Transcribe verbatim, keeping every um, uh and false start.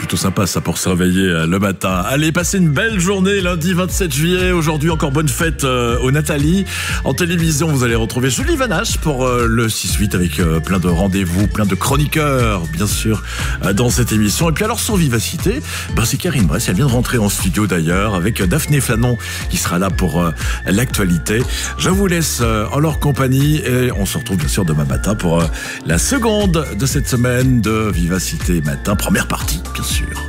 plutôt sympa ça pour se réveiller euh, le matin. Allez, passez une belle journée lundi vingt-sept juillet. Aujourd'hui encore bonne fête euh, aux Nathalie. En télévision, vous allez retrouver Julie Vanache pour euh, le six huit avec euh, plein de rendez-vous, plein de chroniqueurs bien sûr euh, dans cette émission. Et puis alors sur Vivacité, ben, c'est Karine Bress, elle vient de rentrer en studio d'ailleurs avec Daphné Flanon qui sera là pour euh, l'actualité. Je vous laisse euh, en leur compagnie et on se retrouve bien sûr demain matin pour euh, la seconde de cette semaine de Vivacité Matin, première partie bien sûr.